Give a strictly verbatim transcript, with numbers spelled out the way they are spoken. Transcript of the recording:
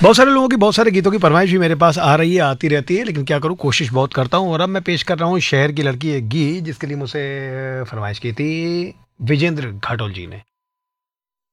बहुत सारे लोगों की बहुत सारे गीतों की फरमाइश भी मेरे पास आ रही है, आती रहती है, लेकिन क्या करूँ, कोशिश बहुत करता हूँ। और अब मैं पेश कर रहा हूँ शहर की लड़की, एक गीत जिसके लिए मुझसे फरमाइश की थी विजेंद्र घाटोल जी ने।